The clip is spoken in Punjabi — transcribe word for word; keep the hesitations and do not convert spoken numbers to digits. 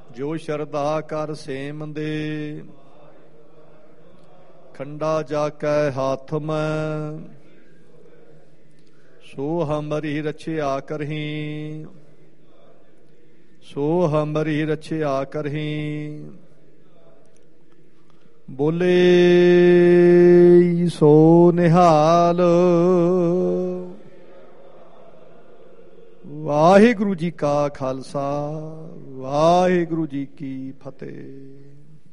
ਜੋ ਸ਼ਰਧਾ ਕਰ ਸੇਮ ਦੇ, ਖੰਡਾ ਜਾ ਕੈ ਹਾਥ ਮੈਂ, ਸੋ ਹਮਰੀ ਰਛਿਆ ਕਰਹੀ, ਸੋ ਹਮਰੀ ਰਛਿਆ ਕਰਹੀ। ਬੋਲੇ ਸੋ ਨਿਹਾਲ। ਵਾਹਿਗੁਰੂ ਜੀ ਕਾ ਖਾਲਸਾ, ਵਾਹਿਗੁਰੂ ਜੀ ਕੀ ਫਤਿਹ।